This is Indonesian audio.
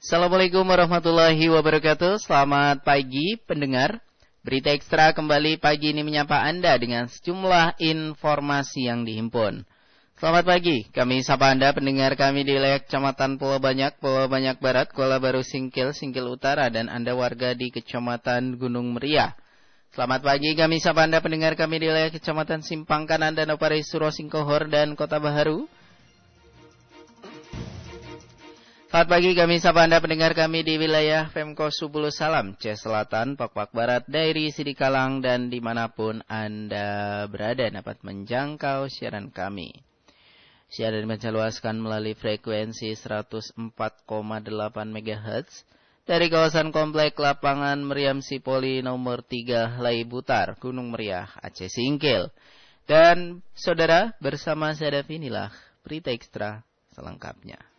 Assalamualaikum warahmatullahi wabarakatuh. Selamat pagi pendengar. Berita Ekstra kembali pagi ini menyapa Anda dengan sejumlah informasi yang dihimpun. Selamat pagi, kami sapa Anda pendengar kami di wilayah Kecamatan Pulau Banyak Barat, Kuala Baru Singkil Utara, dan Anda warga di Kecamatan Gunung Meriah. Selamat pagi, kami sapa Anda pendengar kami di wilayah Kecamatan Simpang Kanan, Danau Pare, Suro Singkohor, dan Kota Baharu. Selamat pagi, kami sapa Anda pendengar kami di wilayah Pemko Subulu Salam, C Selatan, Pak Barat, Dairi, Sidikalang, dan dimanapun Anda berada dapat menjangkau siaran kami. Siaran dimancarluaskan melalui frekuensi 104,8 MHz dari kawasan Komplek Lapangan Meriam Sipoli nomor 3 Lai Butar, Gunung Meriah, Aceh Singkil. Dan saudara, bersama saya Davinilah berita ekstra selengkapnya.